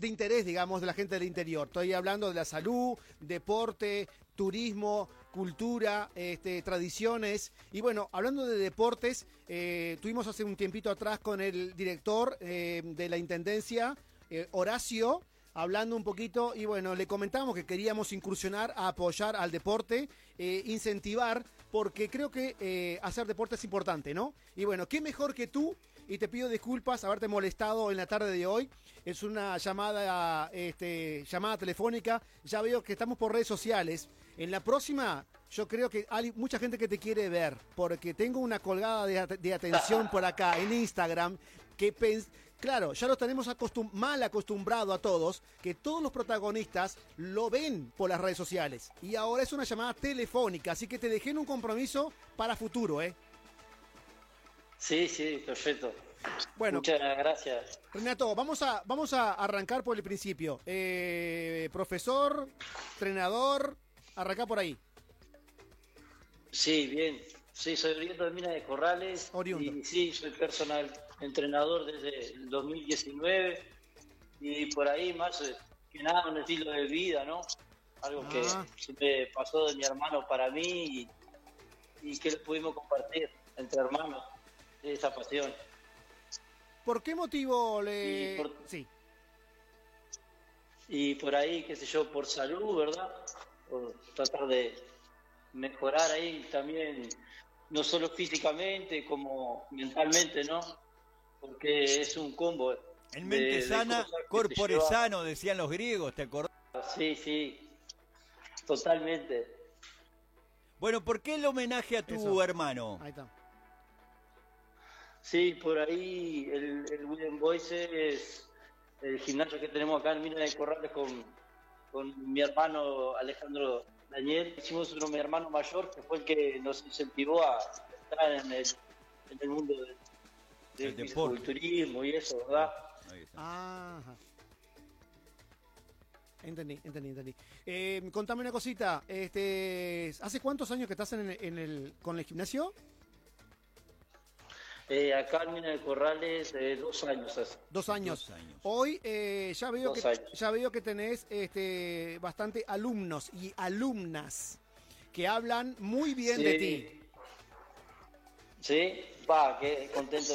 de interés, digamos, de la gente del interior. Estoy hablando de la salud, deporte, turismo, cultura, tradiciones. Y bueno, hablando de deportes, tuvimos hace un tiempito atrás con el director de la Intendencia, Horacio, hablando un poquito, y bueno, le comentamos que queríamos incursionar a apoyar al deporte, incentivar, porque creo que hacer deporte es importante, ¿no? Y bueno, qué mejor que tú, y te pido disculpas haberte molestado en la tarde de hoy. Es una llamada telefónica. Ya veo que estamos por redes sociales. En la próxima, yo creo que hay mucha gente que te quiere ver, porque tengo una colgada de atención por acá en Instagram, que claro, ya lo tenemos mal acostumbrado a todos, que todos los protagonistas lo ven por las redes sociales. Y ahora es una llamada telefónica, así que te dejé en un compromiso para futuro, ¿eh? Sí, perfecto. Bueno, muchas gracias. Renato, vamos a arrancar por el principio. Profesor, entrenador, arrancar por ahí. Sí, bien. Sí, soy oriundo de Minas de Corrales. Oriundo. Y sí, soy personal entrenador desde el 2019. Y por ahí más que nada un estilo de vida, ¿no? Algo que se me pasó de mi hermano para mí y que lo pudimos compartir entre hermanos, esa pasión. ¿Por qué motivo Sí. Y por ahí, qué sé yo, por salud, ¿verdad? Por tratar de mejorar ahí también, no solo físicamente, como mentalmente, ¿no? Porque es un combo. En mente sana, corpore sano, decían los griegos, ¿te acordás? Sí, totalmente. Bueno, ¿por qué el homenaje a tu hermano? Ahí está. Sí, por ahí el William Boyce es el gimnasio que tenemos acá en Minas de Corrales con mi hermano Alejandro Daniel. Hicimos uno mi hermano mayor, que fue el que nos incentivó a estar en el mundo del fisiculturismo y eso, ¿verdad? Ajá. Entendí. Contame una cosita. ¿Hace cuántos años que estás con el gimnasio? Acá en Minas de Corrales, 2 años hace. 2 años. Hoy ya veo que tenés bastante alumnos y alumnas que hablan muy bien de ti. Sí, qué contento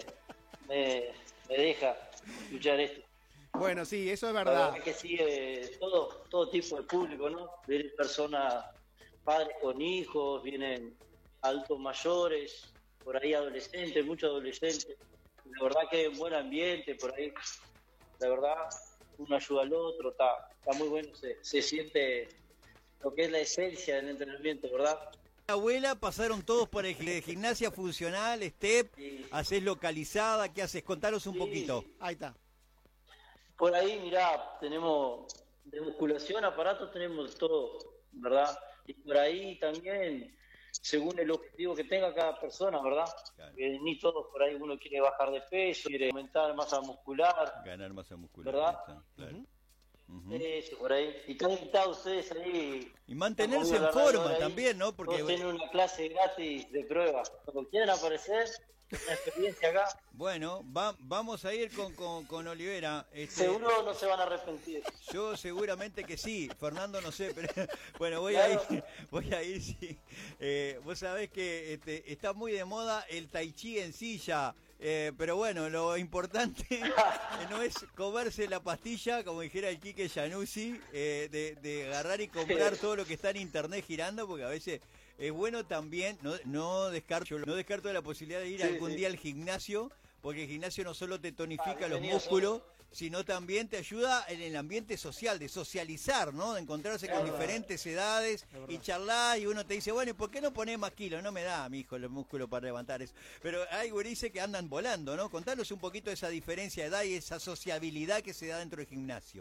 me deja escuchar esto. Bueno, sí, eso es verdad. La verdad que sigue todo tipo de público, ¿no? Vienen personas, padres con hijos, vienen adultos mayores, por ahí adolescentes, muchos adolescentes. La verdad que hay un buen ambiente por ahí. La verdad, uno ayuda al otro, está muy bueno, se siente lo que es la esencia del entrenamiento, ¿verdad? Abuela, pasaron todos por el gimnasia funcional, STEP, haces localizada, ¿qué haces? Contanos un poquito. Ahí está. Por ahí, mirá, tenemos de musculación, aparatos, tenemos todo, ¿verdad? Y por ahí también, según el objetivo que tenga cada persona, ¿verdad? Claro. Ni todos por ahí, uno quiere bajar de peso, quiere aumentar masa muscular. Ganar masa muscular, ¿verdad? Claro. Eso, por ahí. Y están invitados ustedes ahí. Y mantenerse en forma también, ¿no? Porque tienen una clase gratis de prueba. Cuando quieran aparecer, una experiencia acá. Bueno, vamos a ir con Olivera. Seguro no se van a arrepentir. Yo seguramente que sí, Fernando no sé, pero bueno, voy a ir, sí. Vos sabés que está muy de moda el tai chi en silla, pero bueno, lo importante no es comerse la pastilla, como dijera el Quique Januzzi, de agarrar y comprar todo lo que está en internet girando, porque a veces es bueno también, no descarto la posibilidad de ir algún día al gimnasio, porque el gimnasio no solo te tonifica los músculos, sino también te ayuda en el ambiente social, de socializar, ¿no? De encontrarse con diferentes edades y charlar, y uno te dice, bueno, ¿y por qué no ponés más kilos? No me da, mi hijo, los músculos para levantar eso. Pero hay gurises que andan volando, ¿no? Contanos un poquito de esa diferencia de edad y esa sociabilidad que se da dentro del gimnasio.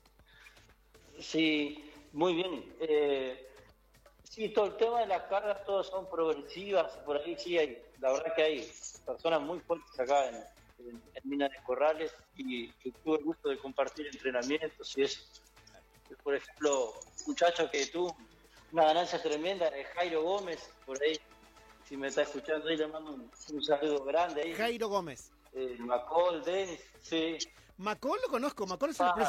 Sí, muy bien. Sí, todo el tema de las cargas, todas son progresivas, por ahí sí hay, la verdad que hay personas muy fuertes acá en Minas de Corrales y tuve el gusto de compartir entrenamientos y eso. Por ejemplo, un muchacho que tuvo una ganancia tremenda de Jairo Gómez, por ahí, si me está escuchando ahí le mando un saludo grande ahí. Jairo Gómez. Macol, Denis, sí. Macol lo conozco, Macol es el